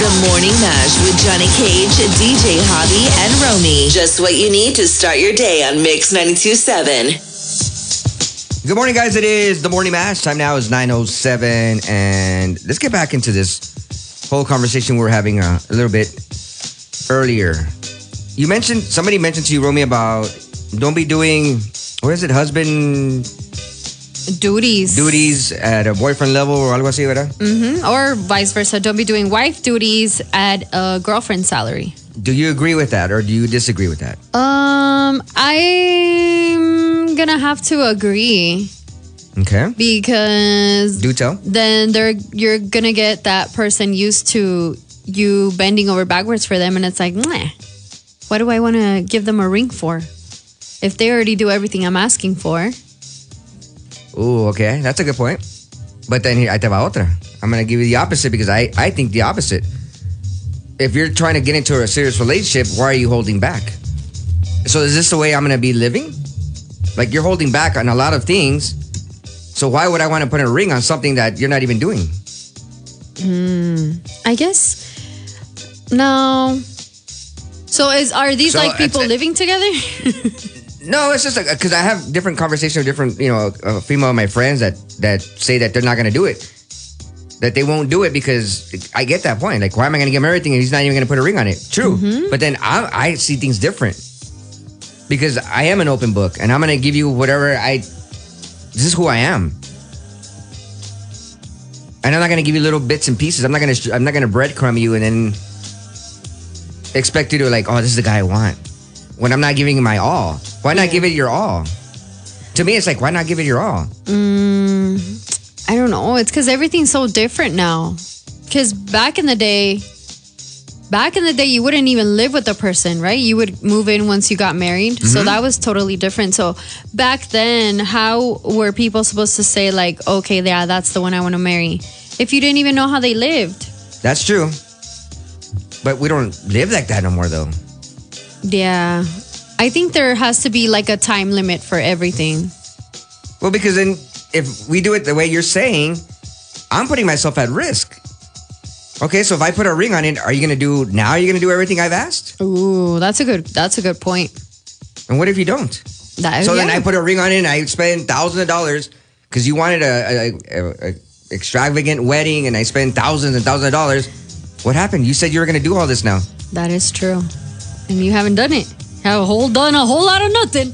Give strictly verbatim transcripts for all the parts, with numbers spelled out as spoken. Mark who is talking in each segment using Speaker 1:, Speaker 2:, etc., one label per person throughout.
Speaker 1: The Morning Mash with Johnny Cage, D J Hobby, and Romy. Just what you need to start your day on Mix ninety-two point seven.
Speaker 2: Good morning, guys. It is The Morning Mash. Time now is nine oh seven. And let's get back into this whole conversation we were having a, a little bit earlier. You mentioned, somebody mentioned to you, Romy, about don't be doing, what is it, husband...
Speaker 3: Duties.
Speaker 2: Duties at a boyfriend level or algo así, ¿verdad?
Speaker 3: Mm-hmm. Or vice versa. Don't be doing wife duties at a girlfriend salary.
Speaker 2: Do you agree with that or do you disagree with that?
Speaker 3: Um, I'm gonna have to agree.
Speaker 2: Okay.
Speaker 3: Because...
Speaker 2: Do tell.
Speaker 3: Then they're you're gonna get that person used to you bending over backwards for them, and it's like, meh, what do I want to give them a ring for? If they already do everything I'm asking for.
Speaker 2: Ooh, okay. That's a good point. But then here, I te va otra. I'm going to give you the opposite because I, I think the opposite. If you're trying to get into a serious relationship, why are you holding back? So is this the way I'm going to be living? Like you're holding back on a lot of things. So why would I want to put a ring on something that you're not even doing?
Speaker 3: Hmm. I guess. No. So is are these
Speaker 2: so
Speaker 3: like people living together?
Speaker 2: No, it's just like, because I have different conversations with different, you know, uh, female of my friends that, that say that they're not going to do it. That they won't do it because I get that point. Like, why am I going to get married and he's not even going to put a ring on it? True. Mm-hmm. But then I, I see things different because I am an open book and I'm going to give you whatever I, this is who I am. And I'm not going to give you little bits and pieces. I'm not going to, I'm not going to breadcrumb you and then expect you to like, oh, this is the guy I want. When I'm not giving you my all. Why not yeah. give it your all? To me, it's like, why not give it your all?
Speaker 3: Mm, I don't know. It's because everything's so different now. Because back in the day, back in the day, you wouldn't even live with the person, right? You would move in once you got married. Mm-hmm. So that was totally different. So back then, how were people supposed to say like, okay, yeah, that's the one I want to marry? If you didn't even know how they lived.
Speaker 2: That's true. But we don't live like that no more, though.
Speaker 3: Yeah. I think there has to be like a time limit for everything.
Speaker 2: Well, because then if we do it the way you're saying, I'm putting myself at risk. Okay, so if I put a ring on it, are you going to do, now you're going to do everything I've asked?
Speaker 3: Ooh, that's a good, that's a good point.
Speaker 2: And what if you don't?
Speaker 3: That,
Speaker 2: so
Speaker 3: yeah.
Speaker 2: then I put a ring on it and I spend thousands of dollars because you wanted a, a, a, a extravagant wedding and I spend thousands and thousands of dollars. What happened? You said you were going to do all this now.
Speaker 3: That is true. And you haven't done it. Have a whole done a whole lot of nothing.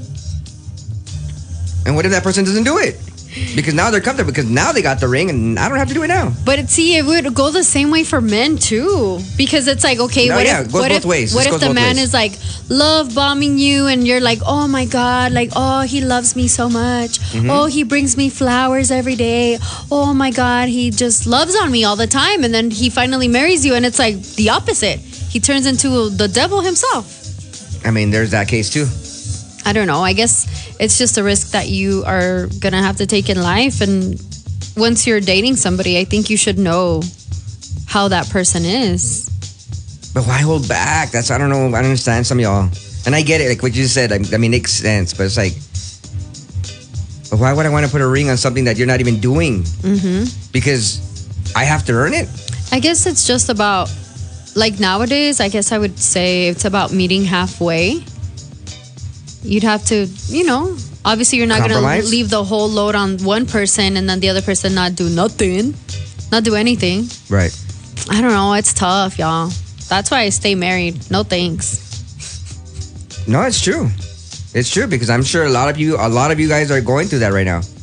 Speaker 2: And what if that person doesn't do it? Because now they're comfortable. Because now they got the ring, and I don't have to do it now.
Speaker 3: But see, it would go the same way for men too. Because it's like, okay,
Speaker 2: no,
Speaker 3: what
Speaker 2: yeah,
Speaker 3: if
Speaker 2: it goes
Speaker 3: what
Speaker 2: both
Speaker 3: if,
Speaker 2: ways.
Speaker 3: what
Speaker 2: this
Speaker 3: if the man
Speaker 2: ways.
Speaker 3: is like love bombing you, and you're like, oh my god, like oh he loves me so much. Mm-hmm. Oh, he brings me flowers every day. Oh my god, he just loves on me all the time, and then he finally marries you, and it's like the opposite. He turns into the devil himself.
Speaker 2: I mean, there's that case too.
Speaker 3: I don't know. I guess it's just a risk that you are going to have to take in life. And once you're dating somebody, I think you should know how that person is.
Speaker 2: But why hold back? That's, I don't know. I don't understand some of y'all. And I get it. Like what you said, I, I mean, it makes sense. But it's like, but why would I want to put a ring on something that you're not even doing? Mm-hmm. Because I have to earn it?
Speaker 3: I guess it's just about... Like nowadays, I guess I would say it's about meeting halfway. You'd have to, you know, obviously you're not going to leave the whole load on one person and then the other person not do nothing, not do anything.
Speaker 2: Right.
Speaker 3: I don't know. It's tough, y'all. That's why I stay married. No thanks.
Speaker 2: No, it's true. It's true because I'm sure a lot of you, a lot of you guys are going through that right now.